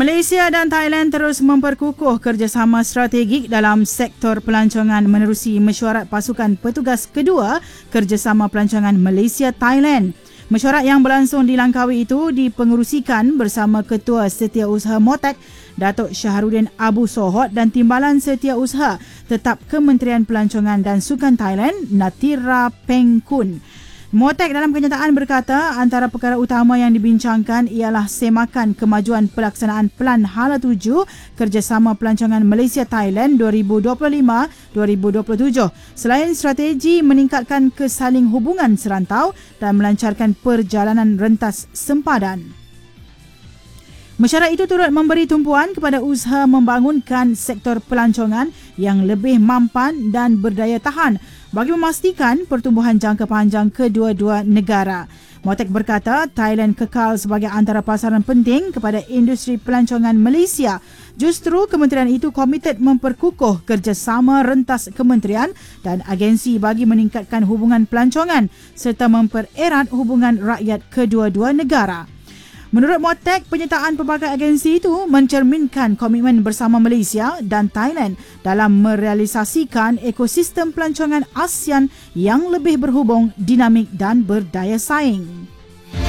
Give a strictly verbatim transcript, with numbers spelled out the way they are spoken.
Malaysia dan Thailand terus memperkukuh kerjasama strategik dalam sektor pelancongan menerusi mesyuarat pasukan petugas kedua kerjasama pelancongan Malaysia-Thailand. Mesyuarat yang berlangsung di Langkawi itu dipengerusikan bersama Ketua Setiausaha MOTEC, Datuk Syahrudin Abu Sohot dan Timbalan Setiausaha Tetap Kementerian Pelancongan dan Sukan Thailand, Natira Pengkun. MOTEC dalam kenyataan berkata antara perkara utama yang dibincangkan ialah semakan kemajuan pelaksanaan Pelan Hala tujuh Kerjasama Pelancongan Malaysia-Thailand dua ribu dua puluh lima hingga dua ribu dua puluh tujuh selain strategi meningkatkan kesaling hubungan serantau dan melancarkan perjalanan rentas sempadan. Mesyuarat itu turut memberi tumpuan kepada usaha membangunkan sektor pelancongan yang lebih mampan dan berdaya tahan bagi memastikan pertumbuhan jangka panjang kedua-dua negara. MOTEC berkata Thailand kekal sebagai antara pasaran penting kepada industri pelancongan Malaysia. Justru kementerian itu komited memperkukuh kerjasama rentas kementerian dan agensi bagi meningkatkan hubungan pelancongan serta mempererat hubungan rakyat kedua-dua negara. Menurut MOTEC, penyertaan pelbagai agensi itu mencerminkan komitmen bersama Malaysia dan Thailand dalam merealisasikan ekosistem pelancongan ASEAN yang lebih berhubung, dinamik dan berdaya saing.